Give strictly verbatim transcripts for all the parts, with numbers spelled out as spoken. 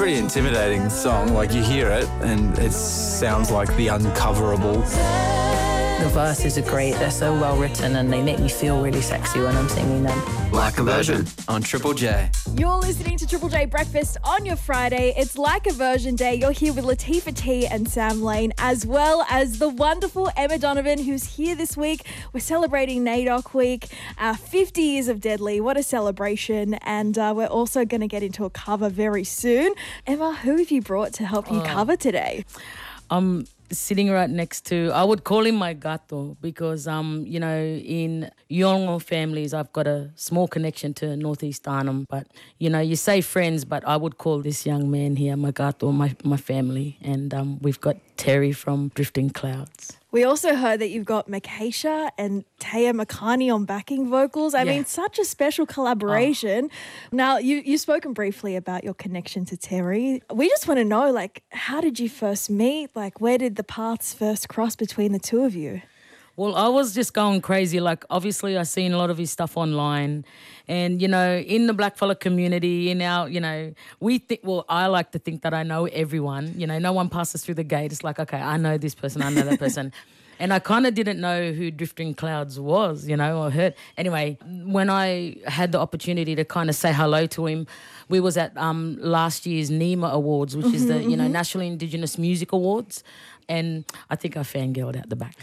pretty intimidating song. Like, you hear it and it sounds like the uncoverable. The verses are great. They're so well written and they make me feel really sexy when I'm singing them. Like a Version on Triple J. You're listening to Triple J Breakfast on your Friday. It's Like a Version Day. You're here with Latifah T and Sam Lane, as well as the wonderful Emma Donovan, who's here this week. We're celebrating NAIDOC Week, uh, fifty years of Deadly. What a celebration. And uh, we're also going to get into a cover very soon. Emma, who have you brought to help you Oh. cover today? I'm sitting right next to, I would call him my gato because, um, you know, in Yolngu families, I've got a small connection to Northeast Arnhem. But, you know, you say friends, but I would call this young man here my gato, my, my family. And um, we've got Terry from Drifting Clouds. We also heard that you've got Makesha and Taya Makani on backing vocals. I Yeah. mean, such a special collaboration. Now, you, you've spoken briefly about your connection to Terry. We just want to know, like, how did you first meet? Like, where did the paths first cross between the two of you? Well, I was just going crazy. Like, obviously, I've seen a lot of his stuff online. And, you know, in the blackfella community, in our, you know, we think, well, I like to think that I know everyone. You know, no one passes through the gate. It's like, okay, I know this person, I know that person. And I kind of didn't know who Drifting Clouds was, you know, or heard. Anyway, when I had the opportunity to kind of say hello to him, we was at um, last year's NEMA Awards, which is the, you know, National Indigenous Music Awards. And I think I fangirled out the back.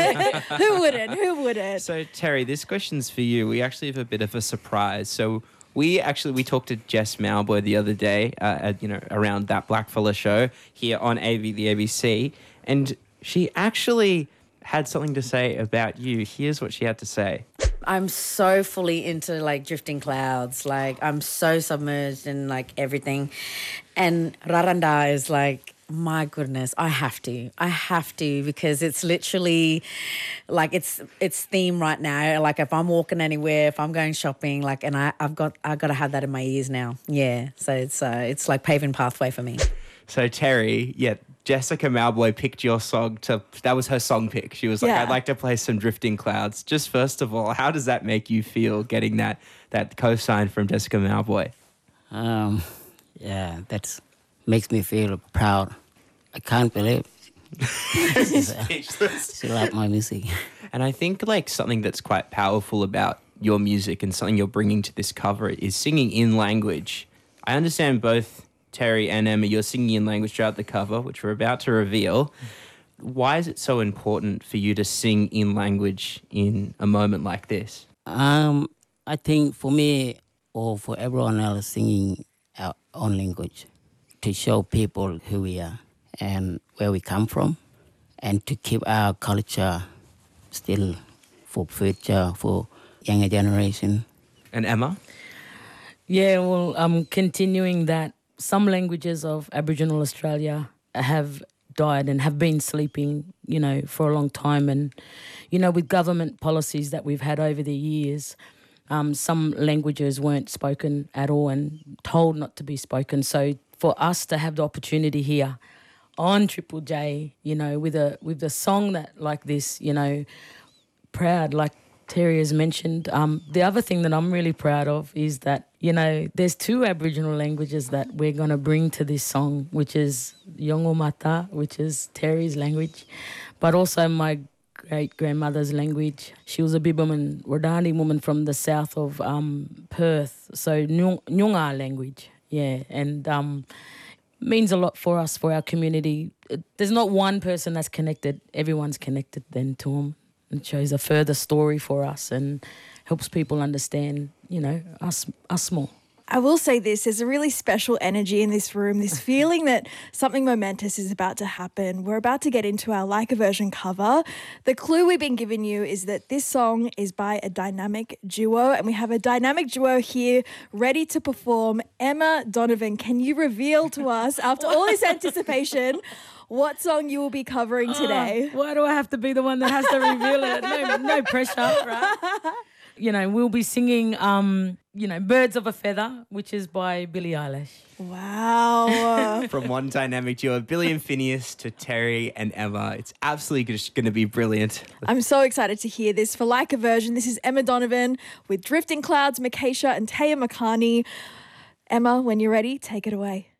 Who wouldn't? Who wouldn't? So, Terry, this question's for you. We actually have a bit of a surprise. So we actually, we talked to Jess Malboy the other day, uh, at, you know, around that Blackfella show here on A V, the A B C. And she actually had something to say about you. Here's what she had to say. I'm so fully into like Drifting Clouds. Like I'm so submerged in like everything. And Raranda is like, my goodness, I have to. I have to because it's literally like it's it's theme right now. Like if I'm walking anywhere, if I'm going shopping, like and I, I've got I've got to have that in my ears now. Yeah. So it's uh, it's like paving pathway for me. So, Terry, yeah, Jessica Malboy picked your song to, that was her song pick. She was like, Yeah. I'd like to play some Drifting Clouds. Just first of all, how does that make you feel getting that that co-sign from Jessica Malboy? Um, yeah, that makes me feel proud. I can't believe Speechless. she liked my music. And I think like something that's quite powerful about your music and something you're bringing to this cover is singing in language. I understand both Terry and Emma, you're singing in language throughout the cover, which we're about to reveal. Why is it so important for you to sing in language in a moment like this? Um, I think for me or for everyone else singing our own language to show people who we are and where we come from and to keep our culture still for future, for younger generation. And Emma? Yeah, well, um, continuing that, some languages of Aboriginal Australia have died and have been sleeping, you know, for a long time. And, you know, with government policies that we've had over the years, um, some languages weren't spoken at all and told not to be spoken. So for us to have the opportunity here on Triple J, you know, with a with a song that like this, you know, proud, like Terry has mentioned. Um, the other thing that I'm really proud of is that, you know, there's two Aboriginal languages that we're going to bring to this song, which is Yolngu Mata, which is Terry's language, but also my great-grandmother's language. She was a Biberman Wadani woman from the south of um, Perth, so Nyung- Nyunga language, yeah, and um, means a lot for us, for our community. There's not one person that's connected. Everyone's connected then to them. It shows a further story for us and helps people understand, you know, us us more. I will say this, there's a really special energy in this room, this feeling that something momentous is about to happen. We're about to get into our Like a Version cover. The clue we've been giving you is that this song is by a dynamic duo, and we have a dynamic duo here ready to perform. Emma Donovan, can you reveal to us, after all this anticipation, what song you will be covering today? Oh, why do I have to be the one that has to reveal it? No, no pressure, right? You know, we'll be singing, um, you know, Birds of a Feather, which is by Billie Eilish. Wow. From one dynamic duo, Billy and Phineas, to Terry and Emma. It's absolutely just going to be brilliant. I'm so excited to hear this. For Like a Version, this is Emma Donovan with Drifting Clouds, Makesha and Taya Makani. Emma, when you're ready, take it away.